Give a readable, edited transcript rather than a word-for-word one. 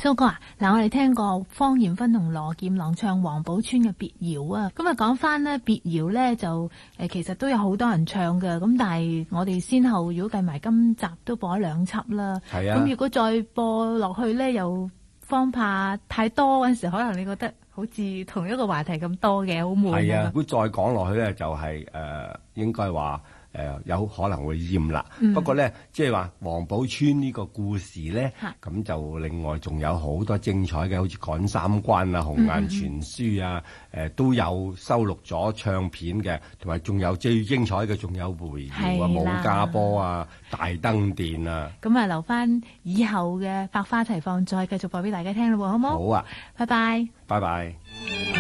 蘇哥啊，嗱，我哋聽過芳艷芬同羅劍郎唱王寶釧嘅別謠啊，咁啊講翻呢別謠呢，就其實都有好多人唱嘅，咁但係我哋先後如果計埋今集都播咗2輯啦， 係啊， 咁如果再播落去呢，又方怕太多嗰陣時，可能你覺得好似同一個話題咁多嘅，好悶。 係啊，如果再講落去咧，就係應該話有可能會厭啦。不過咧，即係話王寶釧呢個故事咧，咁就另外仲有好多精彩嘅，好似趕三關啊、紅顏傳書啊，都有收錄咗唱片嘅，同埋仲有最精彩嘅，仲有回謠啊、武家坡啊、大燈殿啊。 咁啊，留翻以後嘅百花齊放，再繼續播俾大家聽咯，好冇？ 好啊， 拜拜。 拜拜。